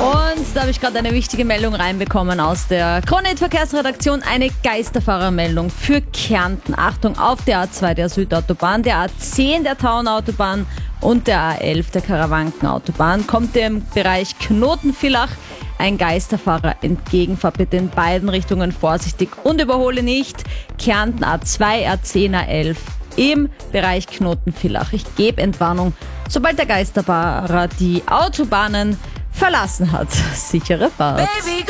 Und da habe ich gerade eine wichtige Meldung reinbekommen aus der Krone-Hit Verkehrsredaktion. Eine Geisterfahrermeldung für Kärnten. Achtung, auf der A2 der Südautobahn, der A10 der Tauenautobahn und der A11 der Karawankenautobahn kommt im Bereich Knotenvillach ein Geisterfahrer entgegen. Fahr bitte in beiden Richtungen vorsichtig und überhole nicht. Kärnten A2, A10, A11 im Bereich Knotenvillach. Ich gebe Entwarnung, sobald der Geisterfahrer die Autobahnen verlassen hat. Sichere Fahrt.